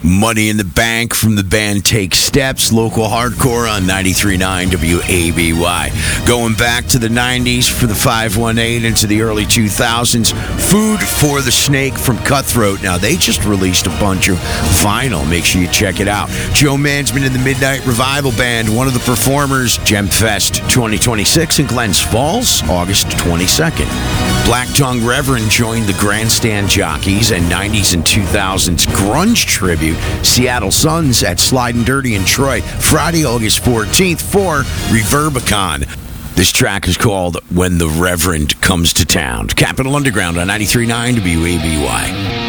Money in the Bank from the band Take Steps, local hardcore on 93.9 WABY. Going back to the 90s for the 518 into the early 2000s, Food for the Snake from Cutthroat. Now, they just released a bunch of vinyl. Make sure you check it out. Joe Mansman and the Midnight Revival Band, one of the performers, Gemfest 2026 in Glens Falls, August 22nd. Black Tongue Reverend joined the Grandstand Jockeys and 90s and 2000s grunge tribute, Seattle Suns at Slide and Dirty in Troy, Friday, August 14th for Reverbicon. This track is called When the Reverend Comes to Town. Capital Underground on 93.9 WABY.